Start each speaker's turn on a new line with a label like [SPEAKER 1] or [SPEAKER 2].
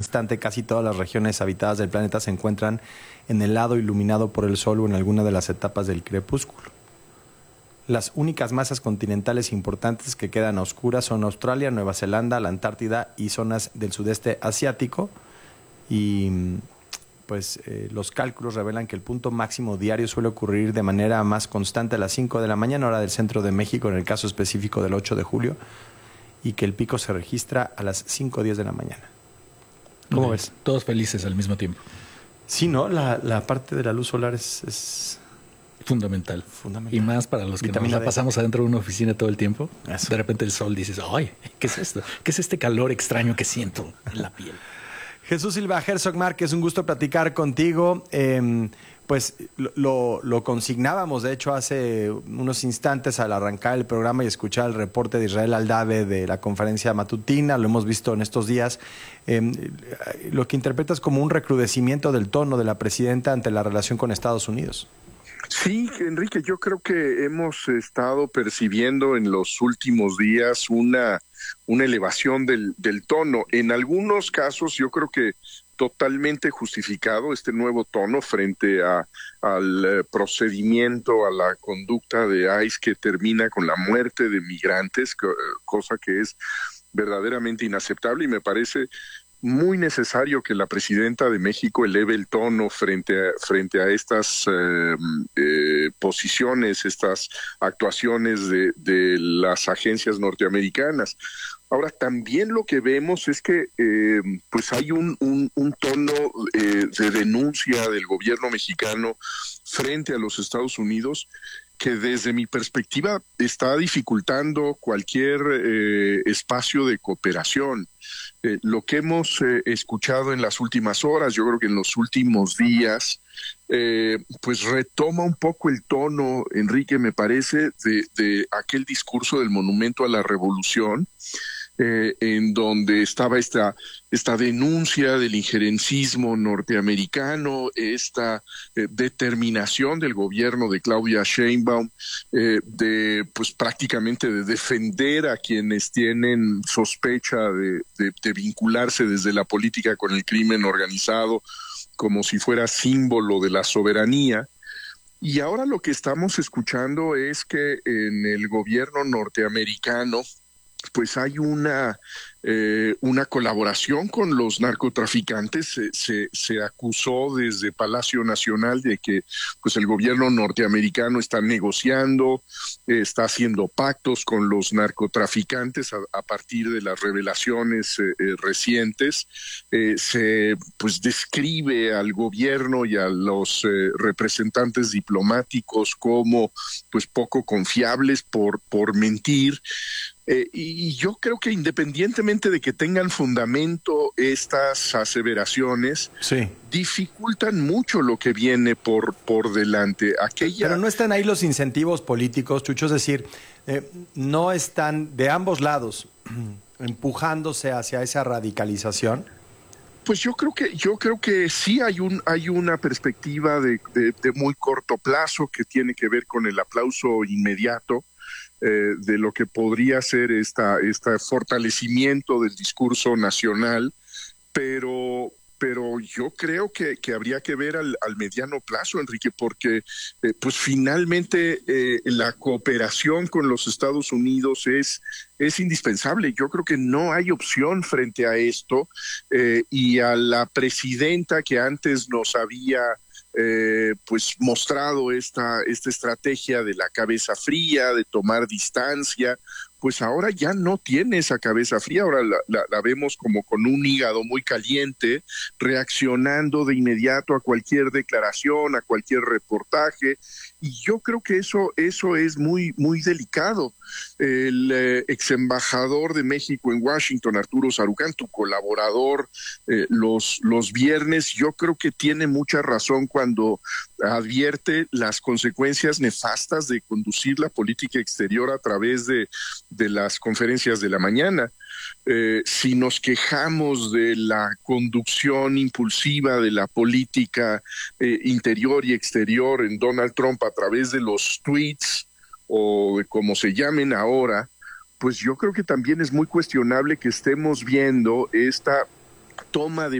[SPEAKER 1] obstante, casi todas las regiones habitadas del planeta se encuentran en el lado iluminado por el sol o en alguna de las etapas del crepúsculo. Las únicas masas continentales importantes que quedan a oscuras son Australia, Nueva Zelanda, la Antártida y zonas del sudeste asiático. Y pues los cálculos revelan que el punto máximo diario suele ocurrir de manera más constante a las 5 de la mañana, hora del centro de México, en el caso específico del 8 de julio, y que el pico se registra a las 5:10 de la mañana. ¿Cómo ves?
[SPEAKER 2] Todos felices al mismo tiempo.
[SPEAKER 1] Sí, ¿no? La parte de la luz solar es
[SPEAKER 2] fundamental. Y más para los que
[SPEAKER 1] Vitamina
[SPEAKER 2] nos la
[SPEAKER 1] D.
[SPEAKER 2] pasamos adentro de una oficina todo el tiempo.
[SPEAKER 1] Eso.
[SPEAKER 2] De repente el sol dices, ¡ay! ¿Qué es esto? ¿Qué es este calor extraño que siento en la piel?
[SPEAKER 1] Jesús Silva Herzog Márquez, un gusto platicar contigo. Pues lo consignábamos, de hecho, hace unos instantes al arrancar el programa y escuchar el reporte de Israel Aldave de la conferencia matutina. Lo hemos visto en estos días. Lo que interpretas como un recrudecimiento del tono de la presidenta ante la relación con Estados Unidos.
[SPEAKER 3] Sí, Enrique, yo creo que hemos estado percibiendo en los últimos días una elevación del tono. En algunos casos yo creo que totalmente justificado este nuevo tono frente al procedimiento, a la conducta de ICE que termina con la muerte de migrantes, cosa que es verdaderamente inaceptable, y me parece muy necesario que la presidenta de México eleve el tono frente a estas posiciones, estas actuaciones de las agencias norteamericanas. Ahora, también lo que vemos es que pues hay un tono de denuncia del gobierno mexicano frente a los Estados Unidos que desde mi perspectiva está dificultando cualquier espacio de cooperación. Lo que hemos escuchado en las últimas horas, yo creo que en los últimos días, pues retoma un poco el tono, Enrique, me parece, de aquel discurso del Monumento a la Revolución, en donde estaba esta denuncia del injerencismo norteamericano, esta determinación del gobierno de Claudia Sheinbaum pues prácticamente de defender a quienes tienen sospecha de vincularse desde la política con el crimen organizado, como si fuera símbolo de la soberanía. Y ahora lo que estamos escuchando es que en el gobierno norteamericano pues hay una colaboración con los narcotraficantes. Se acusó desde Palacio Nacional de que pues el gobierno norteamericano está negociando, está haciendo pactos con los narcotraficantes a partir de las revelaciones recientes. Se pues describe al gobierno y a los representantes diplomáticos como pues poco confiables por mentir. Y yo creo que independientemente de que tengan fundamento estas aseveraciones,
[SPEAKER 1] sí,
[SPEAKER 3] dificultan mucho lo que viene por delante.
[SPEAKER 1] Pero no están ahí los incentivos políticos, Chucho, es decir, no están de ambos lados empujándose hacia esa radicalización.
[SPEAKER 3] Pues yo creo que sí hay una perspectiva de muy corto plazo que tiene que ver con el aplauso inmediato de lo que podría ser este fortalecimiento del discurso nacional, pero yo creo que habría que ver al mediano plazo, Enrique, porque pues finalmente la cooperación con los Estados Unidos es indispensable. Yo creo que no hay opción frente a esto, y a la presidenta que antes nos había pues mostrado esta estrategia de la cabeza fría, de tomar distancia, pues ahora ya no tiene esa cabeza fría, ahora la vemos como con un hígado muy caliente, reaccionando de inmediato a cualquier declaración, a cualquier reportaje, y yo creo que eso es muy, muy delicado. El ex embajador de México en Washington, Arturo Sarucán, tu colaborador los viernes, yo creo que tiene mucha razón cuando advierte las consecuencias nefastas de conducir la política exterior a través de las conferencias de la mañana. Si nos quejamos de la conducción impulsiva de la política interior y exterior en Donald Trump a través de los tweets o de como se llamen ahora, pues yo creo que también es muy cuestionable que estemos viendo esta toma de